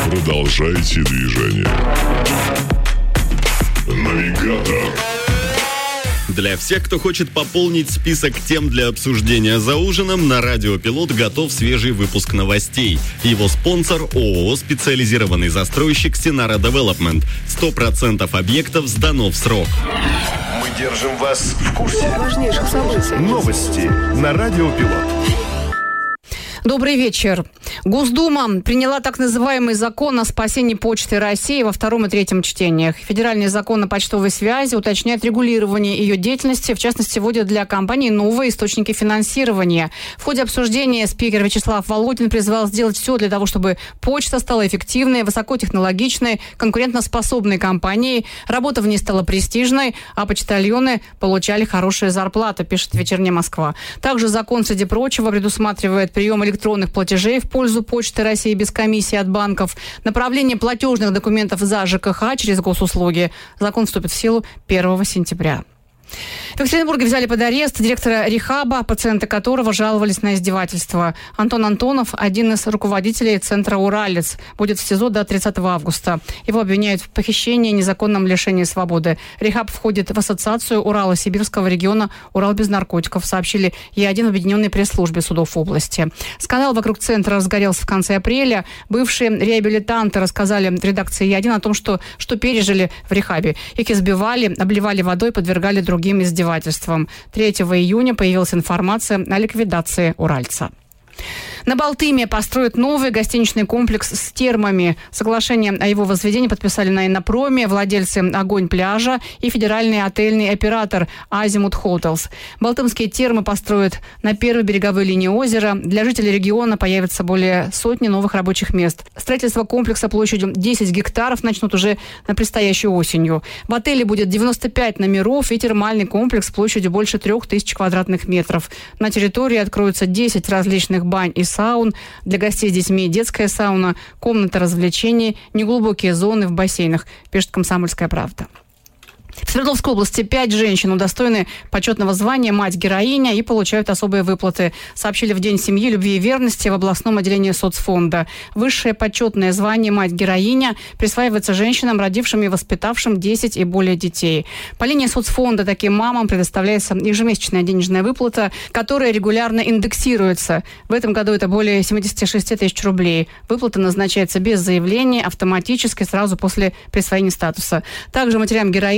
Продолжайте движение. Навигатор. Для всех, кто хочет пополнить список тем для обсуждения за ужином, на Радио Пилот готов свежий выпуск новостей. Его спонсор – ООО «Специализированный застройщик Синара Девелопмент». 100% объектов сдано в срок. Мы держим вас в курсе важнейших событий. Новости на Радио Пилот. Добрый вечер. Госдума приняла так называемый закон о спасении Почты России во втором и третьем чтениях. Федеральный закон о почтовой связи уточняет регулирование ее деятельности, в частности, вводит для компании новые источники финансирования. В ходе обсуждения спикер Вячеслав Володин призвал сделать все для того, чтобы почта стала эффективной, высокотехнологичной, конкурентоспособной компанией, работа в ней стала престижной, а почтальоны получали хорошие зарплаты, пишет «Вечерняя Москва». Также закон, среди прочего, предусматривает прием электронных платежей в пользу Почты России без комиссии от банков, направление платежных документов за ЖКХ через госуслуги. Закон вступит в силу 1 сентября. В Екатеринбурге взяли под арест директора рехаба, пациенты которого жаловались на издевательство. Антон Антонов, один из руководителей центра «Уралец», будет в СИЗО до 30 августа. Его обвиняют в похищении и незаконном лишении свободы. Рехаб входит в ассоциацию Урало-Сибирского региона «Урал без наркотиков», сообщили Е1 в объединенной пресс-службе судов области. Скандал вокруг центра разгорелся в конце апреля. Бывшие реабилитанты рассказали редакции Е1 о том, что пережили в рехабе. Их избивали, обливали водой, подвергали другим издевательствам. 3 июня появилась информация о ликвидации «Уральца». На Балтыме построят новый гостиничный комплекс с термами. Соглашение о его возведении подписали на Иннопроме, владельцы «Огонь пляжа» и федеральный отельный оператор «Азимут Хотелс». Балтымские термы построят на первой береговой линии озера. Для жителей региона появится более сотни новых рабочих мест. Строительство комплекса площадью 10 гектаров начнут уже на предстоящей осенью. В отеле будет 95 номеров и термальный комплекс площадью больше 3000 квадратных метров. На территории откроются 10 различных бань и саун, для гостей с детьми детская сауна, комната развлечений, неглубокие зоны в бассейнах, пишет «Комсомольская правда». В Свердловской области 5 женщин удостоены почетного звания «Мать-героиня» и получают особые выплаты, сообщили в День семьи, любви и верности в областном отделении соцфонда. Высшее почетное звание «Мать-героиня» присваивается женщинам, родившим и воспитавшим 10 и более детей. По линии соцфонда таким мамам предоставляется ежемесячная денежная выплата, которая регулярно индексируется. В этом году это более 76 тысяч рублей. Выплата назначается без заявления, автоматически, сразу после присвоения статуса. Также матерям-героиням